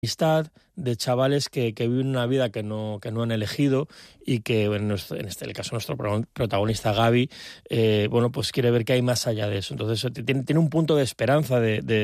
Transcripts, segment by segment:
amistad de chavales que viven una vida que no han elegido y que en el caso nuestro protagonista Gaby, pues quiere ver qué hay más allá de eso. Entonces tiene un punto de esperanza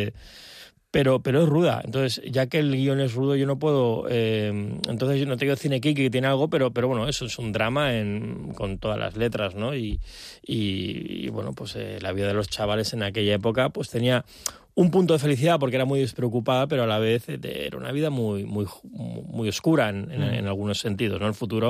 pero es ruda. Entonces, ya que el guión es rudo, yo no puedo... entonces, yo no tengo Cine Kiki, que tiene algo, pero bueno, eso es un drama con todas las letras, ¿no? Y bueno, pues la vida de los chavales en aquella época pues tenía un punto de felicidad porque era muy despreocupada, pero a la vez era una vida muy, muy, muy oscura en algunos sentidos, ¿no? El futuro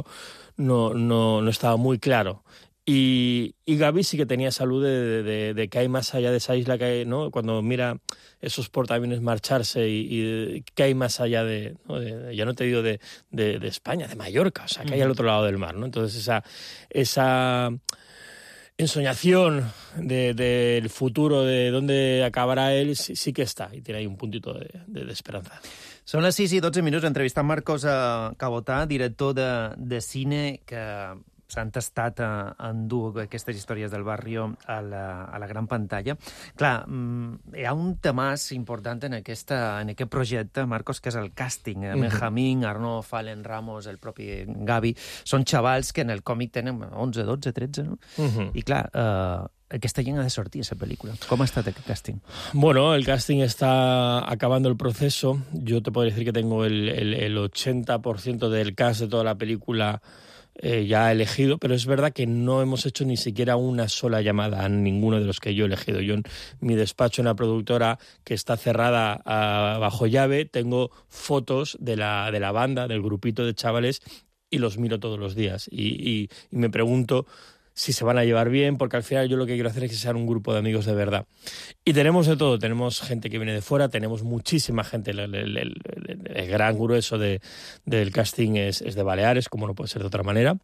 no estaba muy claro. Y Gaby sí que tenía salud de que hay más allá de esa isla, que hay, ¿no? Cuando mira esos portaaviones marcharse y que hay más allá ¿no? Ya no te digo de España, de Mallorca, o sea, que hay al otro lado del mar, ¿no? Entonces esa ensoñación del futuro, de dónde acabará él, sí que está, y tiene ahí un puntito de esperanza. Són les 6:12, entrevistant Marcos Cabotà, director de cine, que s'ha entestat a endur aquestes històries del barrio a la gran pantalla. Clar, hi ha un temàs important en aquest projecte, Marcos, que és el càsting. Benjamín, Arnaud, Fallen, Ramos, el propi Gavi, són xavals que en el còmic tenen 11, 12, 13, no? I clar, aquesta gent ha de sortir, esa pel·lícula. ¿Cómo ha estat aquest càsting? Bueno, el casting está acabando el proceso. Yo te puedo decir que tengo el 80% del cast de toda la película ya elegido, pero es verdad que no hemos hecho ni siquiera una sola llamada a ninguno de los que yo he elegido. Yo en mi despacho, en la productora que está cerrada bajo llave, tengo fotos de la banda, del grupito de chavales, y los miro todos los días. Y me pregunto si se van a llevar bien, porque al final yo lo que quiero hacer es que sean un grupo de amigos de verdad. Y tenemos de todo, tenemos gente que viene de fuera, tenemos muchísima gente, el gran grueso del casting es de Baleares, como no puede ser de otra manera.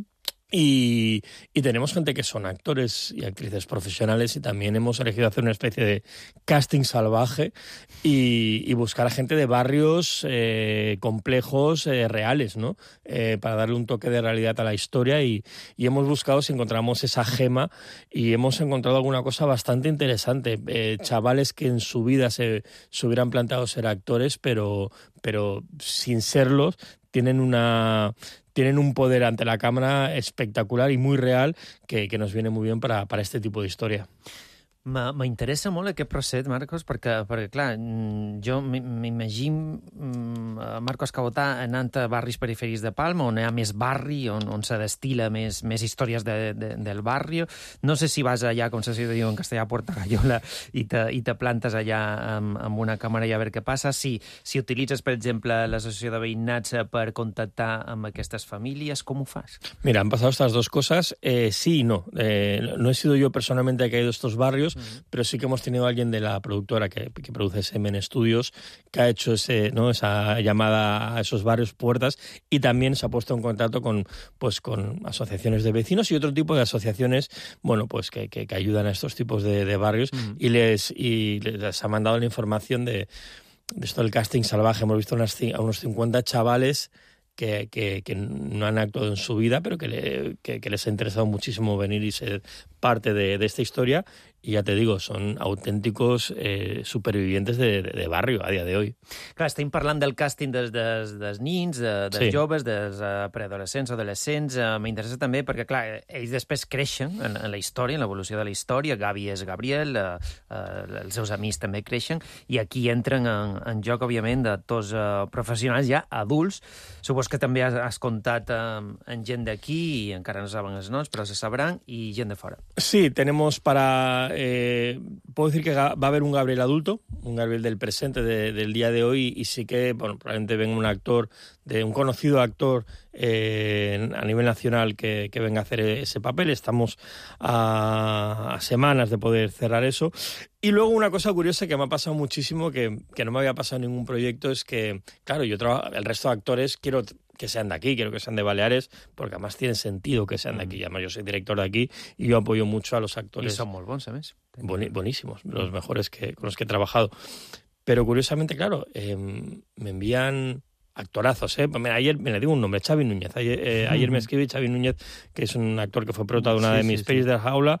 Y tenemos gente que son actores y actrices profesionales, y también hemos elegido hacer una especie de casting salvaje y buscar a gente de barrios complejos, reales, ¿no? Para darle un toque de realidad a la historia, y hemos buscado si encontramos esa gema, y hemos encontrado alguna cosa bastante interesante. Chavales que en su vida se hubieran planteado ser actores, pero sin serlos, tienen un poder ante la cámara espectacular y muy real que nos viene muy bien para este tipo de historia. M'interessa molt aquest procés, Marcos, perquè clar, jo m'imagino Marcos Cabotà anant a barris perifèrics de Palma, on hi ha més barri, on se destila més històries del barri. No sé si vas allà, com se diu en castellà, a Puerta Gallola, i te plantes allà amb una càmera i a veure què passa. Si utilitzes, per exemple, l'associació de veïnats per contactar amb aquestes famílies, com ho fas? Mira, han pasado estas dos cosas, sí y no. No he sido yo personalmente el que ha ido a estos barrios, pero sí que hemos tenido a alguien de la productora que produce Semen Studios, que ha hecho esa llamada a esos barrios, puertas, y también se ha puesto en contacto con asociaciones de vecinos y otro tipo de asociaciones, bueno, pues que ayudan a estos tipos de barrios, y les ha mandado la información de esto del casting salvaje. Hemos visto a unos 50 chavales que no han actuado en su vida, pero que les ha interesado muchísimo venir y ser parte de esta historia. Y ya te digo, son auténticos supervivientes de barrio a dia d'avui. Clar, estem parlant del càsting dels nins, dels joves, dels preadolescents, adolescents. M'interessa també perquè, clar, ells després creixen en la història, en l'evolució de la història. Gavi és Gabriel, els seus amics també creixen, i aquí entren en joc, òbviament, d'actors professionals ja adults. Supos que també has comptat amb gent d'aquí, i encara no saben els noms, però se sabran, i gent de fora. Sí, tenemos puedo decir que va a haber un Gabriel adulto, un Gabriel del presente, del día de hoy, y sí que, bueno, probablemente venga un conocido actor a nivel nacional que venga a hacer ese papel. Estamos a semanas de poder cerrar eso. Y luego una cosa curiosa que me ha pasado muchísimo, que no me había pasado en ningún proyecto, es que, claro, el resto de actores quiero que sean de aquí, quiero que sean de Baleares, porque además tiene sentido que sean de aquí. Además, yo soy director de aquí y yo apoyo mucho a los actores. Y son muy bons, ¿sabes? Buenísimos, los mejores con los que he trabajado. Pero curiosamente, claro, me envían actorazos, ¿eh? Mira, ayer me le digo un nombre, Xavi Núñez. Ayer me escribí Xavi Núñez, que es un actor que fue prota de una de mis pelis de la jaula.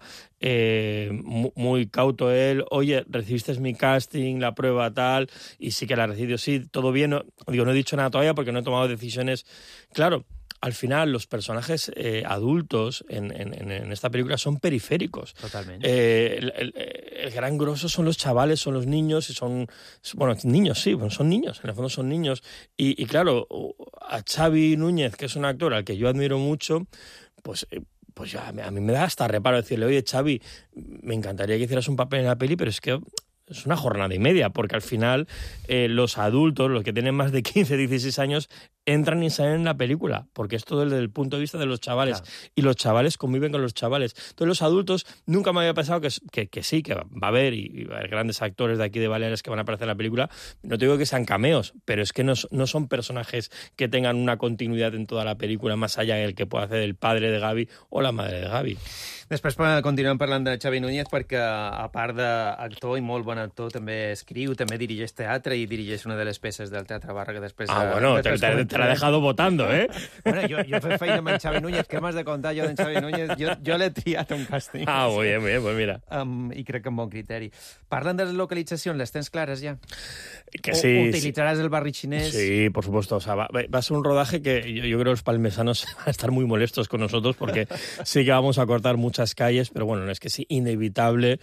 Muy cauto él. Oye, recibiste mi casting, la prueba tal, y sí que la recibió, sí, todo bien. No he dicho nada todavía porque no he tomado decisiones. Claro, al final los personajes adultos en esta película son periféricos. Totalmente. El gran grosso son los chavales, son los niños, y son niños, sí, son niños, en el fondo son niños. Y claro, a Xavi Núñez, que es un actor al que yo admiro mucho, pues ya a mí me da hasta reparo decirle, oye, Xavi, me encantaría que hicieras un papel en la peli, pero es que es una jornada y media, porque al final los adultos, los que tienen más de 15, 16 años, entran y salen en la película, porque es todo desde el punto de vista de los chavales, claro. Y los chavales conviven con los chavales. Entonces los adultos, nunca me había pensado que sí, que va a haber, y va a haber grandes actores de aquí de Baleares que van a aparecer en la película. No te digo que sean cameos, pero es que no son personajes que tengan una continuidad en toda la película, más allá del que pueda hacer el padre de Gavi o la madre de Gavi. Després continuem parlant de Xavi Núñez perquè, a part d'actor i molt bon actor, també escriu, també dirigeix teatre i dirigeix una de les peces del Teatre Barra que després... Te la he dejado votando, ¿eh? Bueno, jo he fet feina amb en Xavi Núñez, què m'has de contar jo d'en Xavi Núñez? Jo l'he triat un càsting. Muy bien, pues mira. I crec que amb bon criteri. Parlen de les localitzacions, les tens clares ja? Que sí. ¿Utilizarás el barri xinés? Sí, por supuesto. O sea, va a ser un rodaje que yo creo que los palmesanos van a estar muy molestos con nosotros porque sí que vamos a cortar muchas calles, pero bueno, es que es inevitable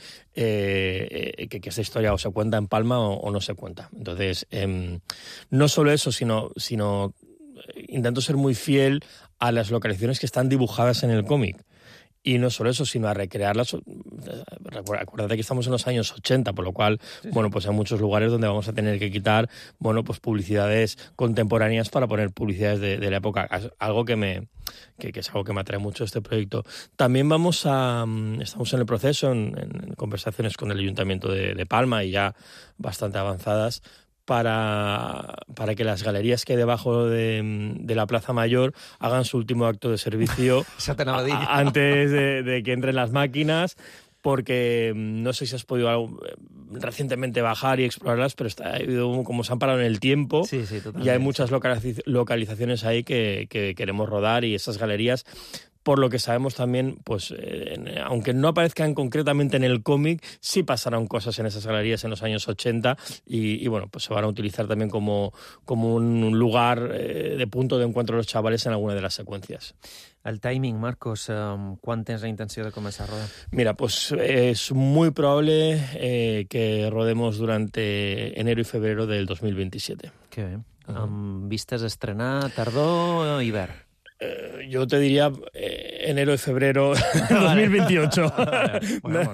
que esta historia o se cuenta en Palma o no se cuenta. Entonces, no solo eso, sino intento ser muy fiel a las localizaciones que están dibujadas en el cómic. Y no solo eso, sino a recrearlas. Acuérdate que estamos en los años 80, por lo cual, bueno, pues hay muchos lugares donde vamos a tener que quitar, bueno, pues publicidades contemporáneas para poner publicidades de la época. Algo que es algo que me atrae mucho este proyecto. También estamos en el proceso, en conversaciones con el Ayuntamiento de Palma, y ya bastante avanzadas, para que las galerías que hay debajo de la Plaza Mayor hagan su último acto de servicio antes de que entren las máquinas, porque no sé si has podido recientemente bajar y explorarlas, pero como se han parado en el tiempo, y hay muchas localizaciones ahí que queremos rodar, y esas galerías, por lo que sabemos también, pues aunque no aparezcan concretamente en el cómic, sí pasaron cosas en esas galerías en los años 80 y bueno, pues se van a utilizar también como un lugar de punto de encuentro de los chavales en alguna de las secuencias. El timing, Marcos, ¿cuándo tienes la intención de comenzar a rodar? Mira, pues es muy probable que rodemos durante enero y febrero del 2027. Qué bien. ¿Vistes estrenar tardor o hivern? Yo te diría enero y febrero de 2028. Bueno,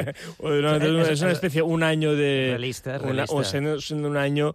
sí. Es una especie, un año de... Realista. O siendo un año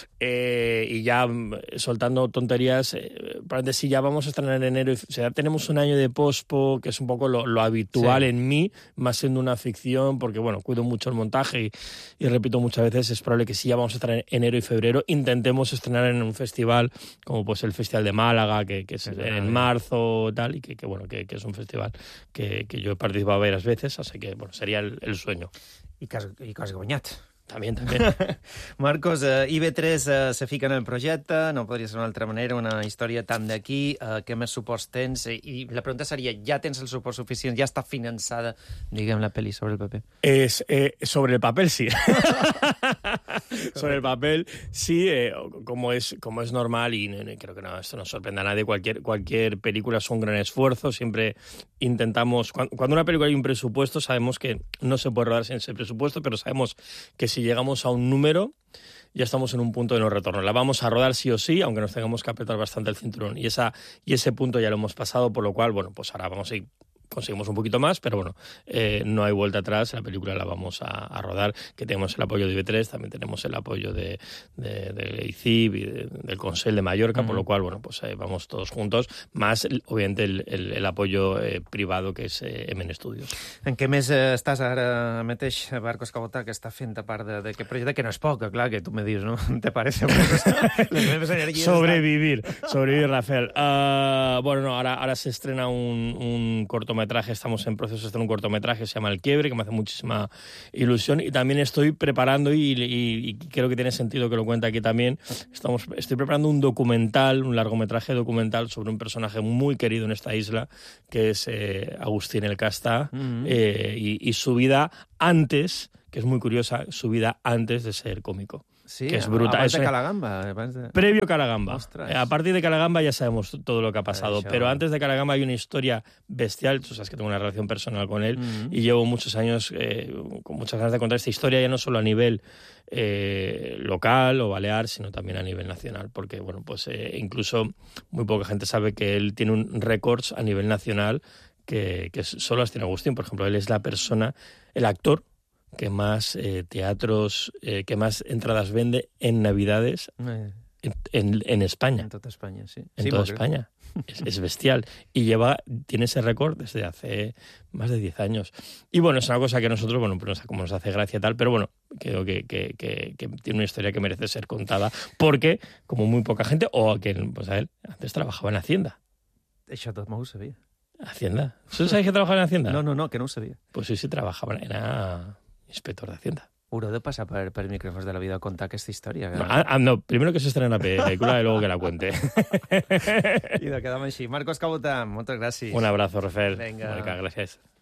y ya soltando tonterías, probablemente sí ya vamos a estrenar en enero. O sea, tenemos un año de pospo, que es un poco lo habitual en mí, más siendo una ficción, porque bueno, cuido mucho el montaje y repito muchas veces, es probable que sí ya vamos a estrenar en enero y febrero. Intentemos estrenar en un festival como pues el Festival de Málaga, que es en marzo tal, y que bueno, que es un festival que yo he participado varias veces, así que bueno, sería el sueño. I que has guanyat. También. Marcos, IB3 se fica en el projecte, no podria ser d'una altra manera, una història tant d'aquí, què més suports tens? I la pregunta seria, ja tens el suport suficient, ja està finançada, diguem, la pel·li sobre el paper? Sobre el papel, sí. Sobre el papel, sí, como es normal, y creo que no, esto no sorprende a nadie, cualquier película es un gran esfuerzo, siempre intentamos... Cuando una película hay un presupuesto, sabemos que no se puede rodar sin ese presupuesto, pero sabemos que si llegamos a un número, ya estamos en un punto de no retorno. La vamos a rodar sí o sí, aunque nos tengamos que apretar bastante el cinturón. Y ese punto ya lo hemos pasado, por lo cual, bueno, pues ahora vamos a ir... Conseguimos un poquito más, pero bueno, no hay vuelta atrás. La película la vamos a rodar, que tenemos el apoyo de IB3, también tenemos el apoyo de ICIB y del Consell de Mallorca, por lo cual, bueno, pues vamos todos juntos, más, obviamente, el apoyo privado, que es MN Studios. En què més estàs ara mateix, Marcos Cabotà, que està fent a part d'aquest projecte, que no és poc, clar, que tu me dius, ¿no? ¿Te parece? Les meves energies... Sobrevivir, Rafael. Bueno, no, ahora se estrena un cortometraje largometraje, estamos en proceso de hacer un cortometraje que se llama El Quiebre, que me hace muchísima ilusión, y también estoy preparando, y creo que tiene sentido que lo cuente aquí también, estoy preparando un documental, un largometraje documental sobre un personaje muy querido en esta isla, que es Agustín el Casta, y su vida antes, que es muy curiosa, su vida antes de ser cómico. Sí, que es brutal. Abans de Calagamba. Previo a Calagamba. Ostres. A partir de Calagamba ya sabemos todo lo que ha pasado, Això. pero antes de Calagamba hay una historia bestial. Tú sabes que tengo una relación personal con él y llevo muchos años con muchas ganas de contar esta historia, ya no solo a nivel local o balear, sino también a nivel nacional, porque bueno, pues incluso muy poca gente sabe que él tiene un récords a nivel nacional que solo Agustín Agustín. Por ejemplo, él es la persona, el actor que más teatros, que más entradas vende en Navidades en España. En toda España, sí. En toda España. Es bestial. Y tiene ese récord desde hace más de 10 años. Y bueno, es una cosa que a nosotros, bueno, pues como nos hace gracia y tal, pero bueno, creo que tiene una historia que merece ser contada, porque, como muy poca gente, o que pues a él antes trabajaba en Hacienda. Això tot no ho sabia. ¿Hacienda? ¿Tú sabes que trabajaba en Hacienda? No, que no ho sabia. Pues sí, trabajaba, era inspector de Hacienda. Haureu de passar per micròfons de la vida a contar aquesta història. No, primero que se estrene la película y luego que la cuente. I de quedar així. Marcos Cabotà, moltes gràcies. Un abrazo, Rafael. Venga. Mónica, gracias.